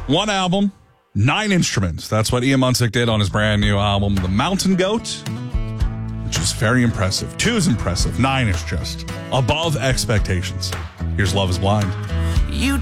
One album, 9 instruments. That's what Ian Munsick did on his brand new album, The Mountain Goat, which is very impressive. 2 is impressive. 9 is just above expectations. Here's Love is Blind. You